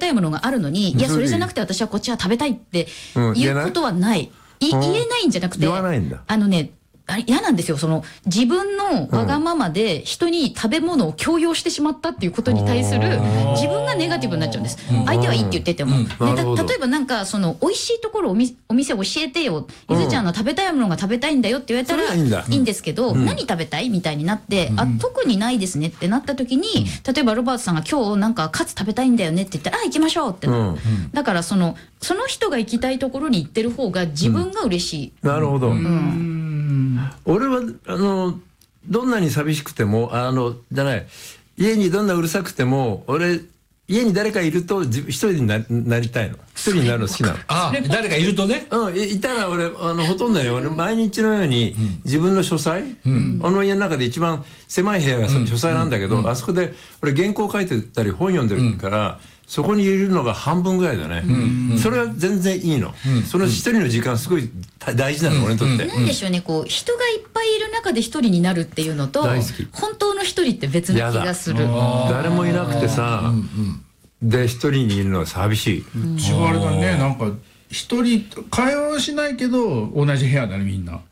たいものがあるのに、いやそれじゃなくて私はこっちは食べたいっていうことはない。言えないんじゃなくて、 言わないんだ。 嫌なんですよ。自分のわがままで人に食べ物を強要してしまったっていうことに対する自分がネガティブになっちゃうんです。相手はいいって言ってても。で例えばなんか美味しいところお店教えてよ。ゆずちゃんの食べたいものが食べたいんだよって言われたらいいんですけど、何食べたいみたいになって、特にないですねってなった時に、例えばロバートさんが今日なんかカツ食べたいんだよねって言ったら、行きましょうってなる。だからその人が行きたいところに行ってる方が自分が嬉しい。 なるほど。俺はどんなに寂しくても家にどんなうるさくても俺家に誰かいると一人になりたいの。一人になるの好きなの。 誰かいるとね。 いたら俺ほとんどね、俺毎日のように自分の書斎、家の中で一番狭い部屋が書斎なんだけど、あそこで俺原稿書いてたり本読んでるから、そこに入れるのが半分ぐらいだね。それは全然いいの。その一人の時間すごい大事なの、俺にとって。 なんでしょうね、人がいっぱいいる中で一人になるっていうのと、本当の一人って別な気がする。 誰もいなくてさ、で一人にいるのは寂しい。 うちはあれだね、なんか一人会話はしないけど同じ部屋だね、みんな。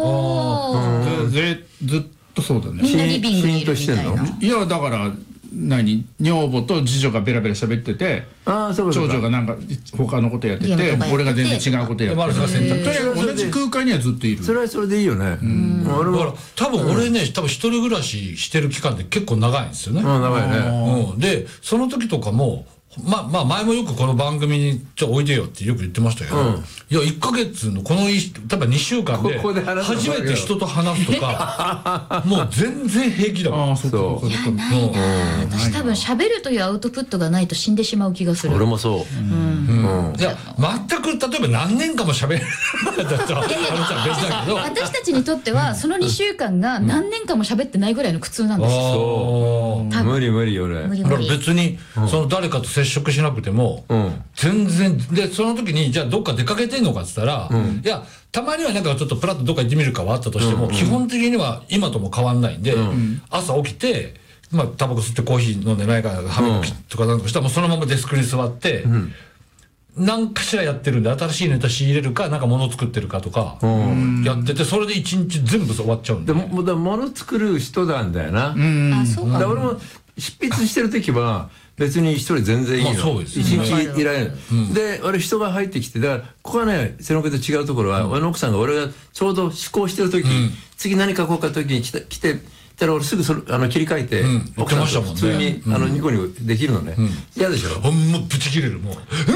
ずっとそうだね。 みんなリビングにいるみたいな。 いやだから女房と次女がベラベラ喋ってて、長女がなんか他のことやってて、俺が全然違うことやってて、とにかく同じ空間にはずっといる。 それはそれでいいよね。 だから多分俺ね、多分一人暮らししてる期間って結構長いんですよね。 長いね。 でその時とかも前もよくこの番組においでよってよく言ってましたけど、いや1ヶ月のこの例えば2週間で初めて人と話すとかもう全然平気だもん。 私多分喋るというアウトプットがないと死んでしまう気がする。 俺もそう。 いや全く例えば何年間も喋れなかったら別だけど、 私たちにとってはその2週間が何年間も喋ってないぐらいの苦痛なんですよ。 無理無理俺。 だから別にその誰かと接触しなくても全然で、その時にじゃあどっか出かけてんのかっつったら、いやたまにはなんかちょっとプラッとどっか行ってみるかはあったとしても、基本的には今とも変わんないんで、朝起きてタバコ吸ってコーヒー飲んでないから歯磨きとかなんかしたらもうそのままデスクに座って何かしらやってるんで、新しいネタ仕入れるかなんか物作ってるかとかやってて、それで一日全部終わっちゃうんで。 物作る人なんだよな。俺も執筆してる時は別に一人全然いいの。一日いられる。で俺人が入ってきて、だからここはね瀬野家と違うところは、俺の奥さんが俺がちょうど思考してる時、次何書こうか時に来てたら俺すぐ切り替えて奥さんと普通にニコニコできるのね。嫌でしょ。 もうブチ切れるもう。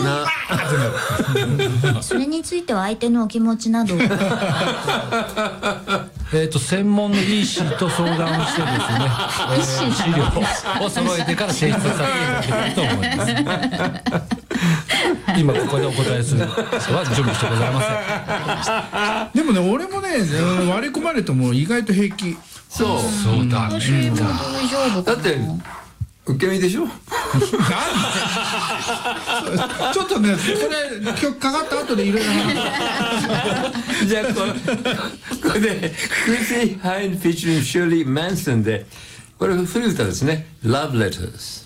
それについては相手のお気持ちなど専門の医師と相談をしてですね、資料を揃えてから提出させていただきたいと思います。今ここでお答えする人は準備してございません。 でもね、俺もね割り込まれても意外と平気。 そうだね。 だって受け身でしょ。 ちょっとね、それ曲かかった後でいろいろ話。 じゃあこれでクリス・ハインフィーチャリング・シャーリー・マンソンで、これ古い歌ですね。Love Letters。